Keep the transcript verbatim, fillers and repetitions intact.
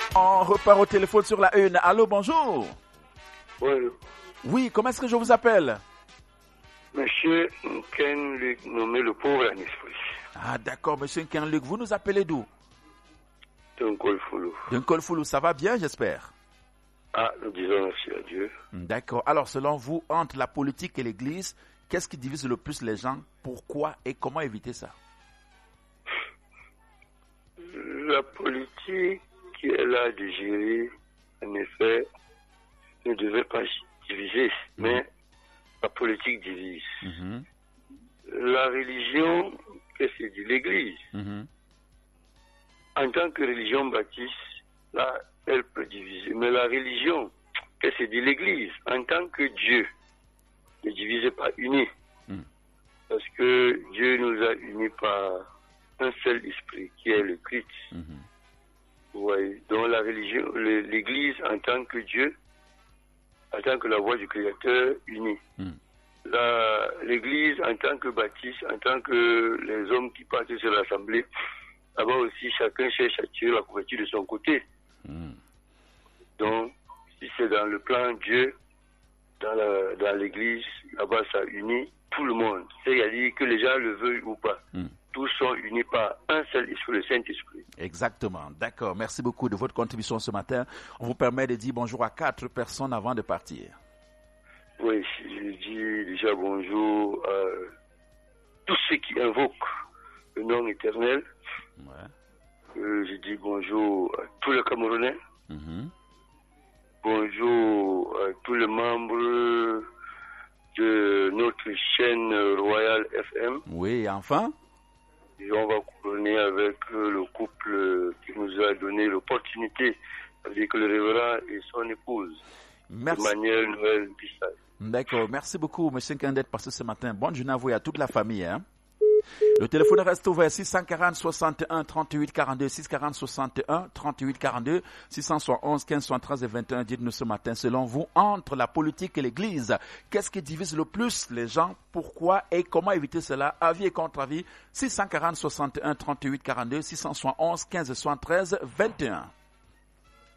On repart au téléphone sur la une. Allô, bonjour. Oui. Oui, comment est-ce que je vous appelle? Monsieur Ken-Luc, nommé le pauvre en esprit. Ah, d'accord, monsieur Ken-Luc. Vous nous appelez d'où? D'un Colfoulou. D'un Colfoulou. Ça va bien, j'espère? Ah, nous disons merci à Dieu. D'accord. Alors, selon vous, entre la politique et l'église, qu'est-ce qui divise le plus les gens? Pourquoi et comment éviter ça? La politique qui est là de gérer, en effet, ne devait pas diviser, mmh. mais la politique divise. Mmh. La religion, qu'est-ce que c'est? L'église. Mmh. En tant que religion baptiste, là, elle peut diviser. Mais la religion, qu'est-ce que c'est? L'église, en tant que Dieu, ne divise pas, uni. Mmh. Parce que Dieu nous a unis par un seul esprit, qui est le Christ. Mmh. Ouais. Donc la religion, l'église en tant que Dieu, en tant que la voix du Créateur unie. Mm. L'église en tant que baptiste, en tant que les hommes qui partent sur l'assemblée, là-bas aussi chacun cherche à tirer la couverture de son côté. Mm. Donc, si c'est dans le plan Dieu, dans, la, dans l'église, là-bas ça unit tout le monde. C'est-à-dire que les gens le veuillent ou pas. Mm. Tous sont unis par un seul esprit, le Saint-Esprit. Exactement. D'accord. Merci beaucoup de votre contribution ce matin. On vous permet de dire bonjour à quatre personnes avant de partir. Oui, je dis déjà bonjour à tous ceux qui invoquent le nom éternel. Ouais. Euh, je dis bonjour à tous les Camerounais. Mm-hmm. Bonjour à tous les membres de notre chaîne Royal F M. Oui, enfin. Et on va couronner avec le couple qui nous a donné l'opportunité, avec le révérend et son épouse. Merci. Emmanuel Noël Bissay. D'accord, merci beaucoup, M. Ken, d'être passé ce matin. Bonne journée à vous et à toute la famille. Hein. Le téléphone reste ouvert six cent quarante, soixante et un, trente-huit, quarante-deux, six cent quarante, soixante et un, trente-huit, quarante-deux, six cent soixante-onze, quinze, soixante-treize et vingt et un. Dites-nous ce matin, selon vous, entre la politique et l'église, qu'est-ce qui divise le plus les gens? Pourquoi et comment éviter cela? Avis et contre-avis, six cent quarante, soixante et un, trente-huit, quarante-deux, six cent soixante-onze, quinze, soixante-treize, vingt et un.